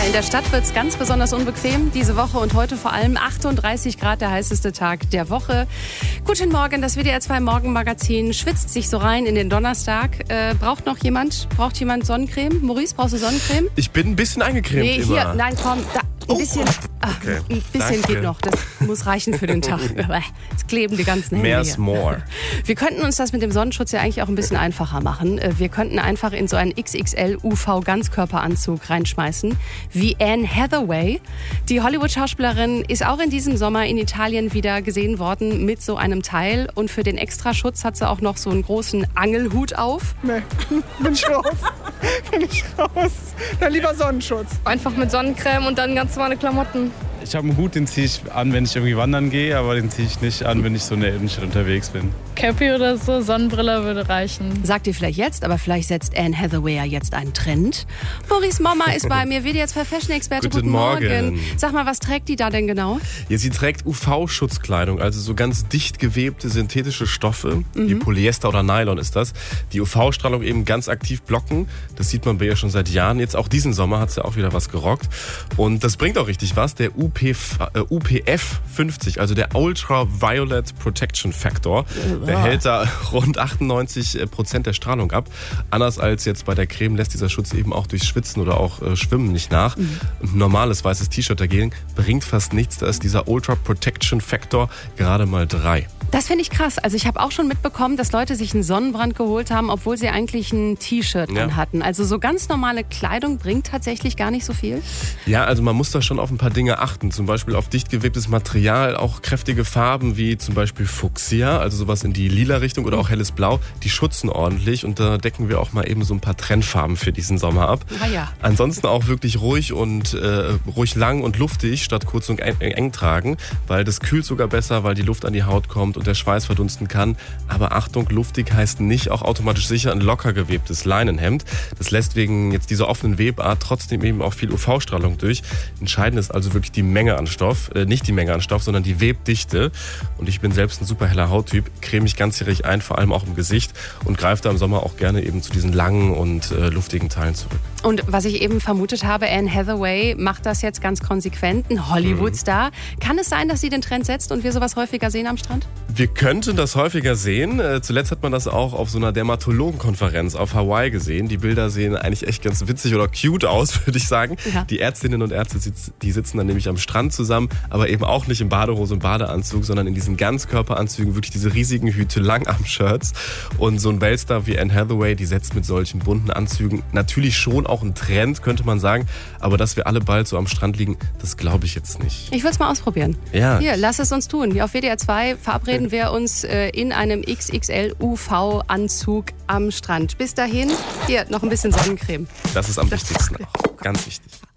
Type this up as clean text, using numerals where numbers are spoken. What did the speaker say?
In der Stadt wird es ganz besonders unbequem diese Woche und heute vor allem 38 Grad, der heißeste Tag der Woche. Guten Morgen, das WDR 2 Morgenmagazin schwitzt sich so rein in den Donnerstag. Braucht jemand Sonnencreme? Maurice, brauchst du Sonnencreme? Ich bin ein bisschen eingecremt Nee, immer. hier, nein, komm, da, ein bisschen. okay. Ein bisschen Danke. geht noch, das muss reichen für den Tag. Jetzt kleben die ganzen Hände Mehr is hier. more. Wir könnten uns das mit dem Sonnenschutz ja eigentlich auch ein bisschen einfacher machen. Wir könnten einfach in so einen XXL UV-Ganzkörperanzug reinschmeißen, wie Anne Hathaway. Die Hollywood-Schauspielerin ist auch in diesem Sommer in Italien wieder gesehen worden mit so einem Teil. Und für den Extraschutz hat sie auch noch so einen großen Angelhut auf. Nee, bin ich raus. Bin ich raus. Dann lieber Sonnenschutz. Einfach mit Sonnencreme und dann ganz normale Klamotten. Ich habe einen Hut, den ziehe ich an, wenn ich irgendwie wandern gehe, aber den ziehe ich nicht an, wenn ich so in der Innenstadt unterwegs bin. Cappy oder so, Sonnenbrille würde reichen. Sagt ihr vielleicht jetzt, aber vielleicht setzt Anne Hathaway ja jetzt einen Trend. Maurice Momma ist bei mir, WDR 2 Fashion-Experte. Guten Morgen. Sag mal, was trägt die da denn genau? Ja, sie trägt UV-Schutzkleidung, also so ganz dicht gewebte synthetische Stoffe, wie Polyester oder Nylon ist das, die UV-Strahlung eben ganz aktiv blocken. Das sieht man bei ihr schon seit Jahren. Jetzt auch diesen Sommer hat sie auch wieder was gerockt. Und das bringt auch richtig was. Der UPF 50, also der Ultraviolet Protection Factor, der hält da rund 98% der Strahlung ab. Anders als jetzt bei der Creme lässt dieser Schutz eben auch durch Schwitzen oder auch Schwimmen nicht nach. Ein normales weißes T-Shirt dagegen bringt fast nichts. Da ist dieser Ultra Protection Factor gerade mal 3. Das finde ich krass. Also ich habe auch schon mitbekommen, dass Leute sich einen Sonnenbrand geholt haben, obwohl sie eigentlich ein T-Shirt an hatten. Also so ganz normale Kleidung bringt tatsächlich gar nicht so viel. Ja, also man muss da schon auf ein paar Dinge achten. Zum Beispiel auf dicht gewebtes Material, auch kräftige Farben wie zum Beispiel Fuchsia, also sowas in die lila Richtung oder auch helles Blau. Die schützen ordentlich und da decken wir auch mal eben so ein paar Trendfarben für diesen Sommer ab. Ah ja. Ansonsten auch wirklich ruhig lang und luftig statt kurz und eng tragen, weil das kühlt sogar besser, weil die Luft an die Haut kommt und der Schweiß verdunsten kann. Aber Achtung, luftig heißt nicht auch automatisch sicher ein locker gewebtes Leinenhemd. Das lässt wegen jetzt dieser offenen Webart trotzdem eben auch viel UV-Strahlung durch. Entscheidend ist also wirklich die Menge an Stoff, nicht die Menge an Stoff, sondern die Webdichte. Und ich bin selbst ein super heller Hauttyp, creme mich ganzjährig ein, vor allem auch im Gesicht und greife da im Sommer auch gerne eben zu diesen langen und luftigen Teilen zurück. Und was ich eben vermutet habe, Anne Hathaway macht das jetzt ganz konsequent, ein Hollywood-Star. Kann es sein, dass sie den Trend setzt und wir sowas häufiger sehen am Strand? Wir könnten das häufiger sehen. Zuletzt hat man das auch auf so einer Dermatologenkonferenz auf Hawaii gesehen. Die Bilder sehen eigentlich echt ganz witzig oder cute aus, würde ich sagen. Ja. Die Ärztinnen und Ärzte, die sitzen dann nämlich am Strand zusammen, aber eben auch nicht in Badehose und Badeanzug, sondern in diesen Ganzkörperanzügen, wirklich diese riesigen Hüte, Langarm-Shirts. Und so ein Weltstar wie Anne Hathaway, die setzt mit solchen bunten Anzügen natürlich schon auch einen Trend, könnte man sagen. Aber dass wir alle bald so am Strand liegen, das glaube ich jetzt nicht. Ich würde es mal ausprobieren. Ja. Hier, lass es uns tun. Hier auf WDR 2 verabreden wir uns in einem XXL UV-Anzug am Strand. Bis dahin, hier noch ein bisschen Sonnencreme. Das ist am wichtigsten auch. Ganz wichtig.